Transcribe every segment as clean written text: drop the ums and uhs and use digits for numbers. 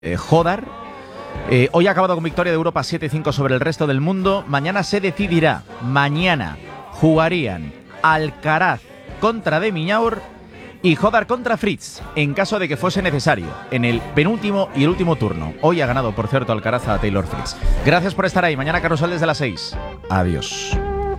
Jodar. Hoy ha acabado con victoria de Europa 7-5 sobre el resto del mundo. Mañana se decidirá. Mañana jugarían Alcaraz contra De Minaur y Jodar contra Fritz, en caso de que fuese necesario, en el penúltimo y el último turno. Hoy ha ganado, por cierto, Alcaraz a Taylor Fritz. Gracias por estar ahí. Mañana Carrusel desde las 6. Adiós.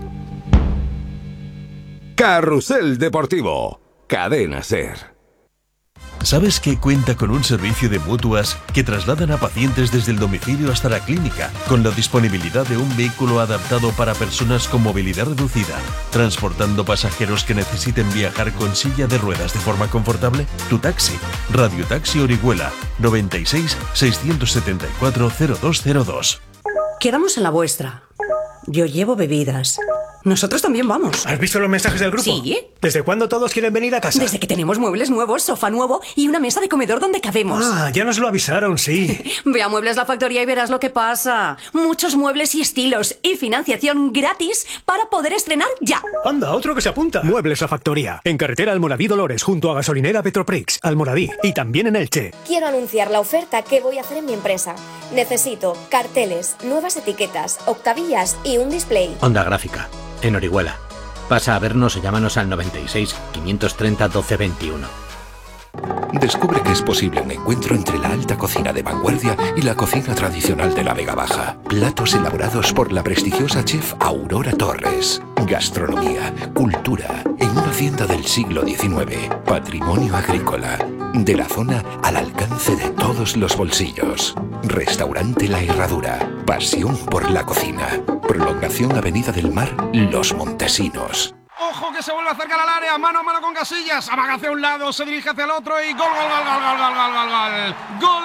Carrusel Deportivo. Cadena SER. ¿Sabes que cuenta con un servicio de mutuas que trasladan a pacientes desde el domicilio hasta la clínica, con la disponibilidad de un vehículo adaptado para personas con movilidad reducida, transportando pasajeros que necesiten viajar con silla de ruedas de forma confortable? Tu taxi. Radio Taxi Orihuela, 96 674 0202. Quedamos en la vuestra. Yo llevo bebidas. Nosotros también vamos. ¿Has visto los mensajes del grupo? Sí. ¿Desde cuándo todos quieren venir a casa? Desde que tenemos muebles nuevos, sofá nuevo y una mesa de comedor donde cabemos. Ah, ya nos lo avisaron, sí. Ve a Muebles La Factoría y verás lo que pasa. Muchos muebles y estilos y financiación gratis para poder estrenar ya. Anda, otro que se apunta. Muebles La Factoría. En carretera Almoradí Dolores, junto a gasolinera Petroprix, Almoradí. Y también en Elche. Quiero anunciar la oferta que voy a hacer en mi empresa. Necesito carteles, nuevas etiquetas, octavillas y un display. Onda Gráfica, en Orihuela. Pasa a vernos o llámanos al 96 530 1221. Descubre que es posible un encuentro entre la alta cocina de vanguardia y la cocina tradicional de la Vega Baja. Platos elaborados por la prestigiosa chef Aurora Torres. Gastronomía, cultura, en una hacienda del siglo XIX. Patrimonio agrícola. De la zona al alcance de todos los bolsillos. Restaurante La Herradura. Pasión por la cocina. Prolongación Avenida del Mar, Los Montesinos. ¡Ojo que se vuelve a acercar al área! ¡Mano a mano con Casillas! Amaga hacia un lado, se dirige hacia el otro y ¡gol, gol, gol, gol, gol, gol, gol, gol!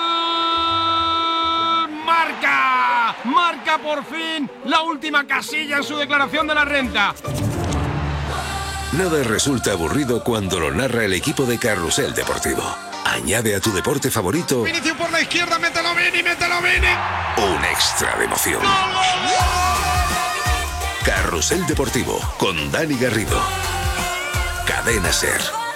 ¡Gol! ¡Marca! ¡Marca por fin la última Casilla en su declaración de la renta! Nada resulta aburrido cuando lo narra el equipo de Carrusel Deportivo. Añade a tu deporte favorito Vinicius por la izquierda, mételo Vini, un extra de emoción. ¡Gol, gol, gol! Carrusel Deportivo con Dani Garrido. Cadena SER.